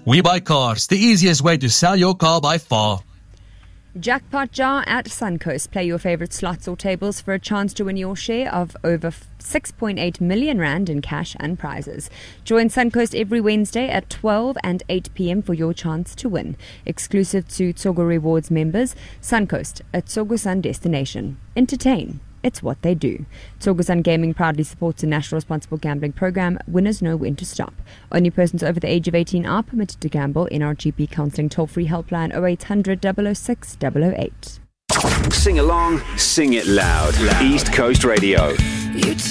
We Buy Cars, the easiest way to sell your car by far. Jackpot Jar at Suncoast. Play your favourite slots or tables for a chance to win your share of over 6.8 million rand in cash and prizes. Join Suncoast every Wednesday at 12 and 8 p.m. for your chance to win. Exclusive to Tsogo Rewards members, Suncoast, a Tsogo-san destination. Entertain. It's what they do. Tsogo-san Gaming proudly supports the National Responsible Gambling Program. Winners know when to stop. Only persons over the age of 18 are permitted to gamble. NRGP Counselling toll-free helpline 0800 006 008. Sing along, sing it loud. East Coast Radio.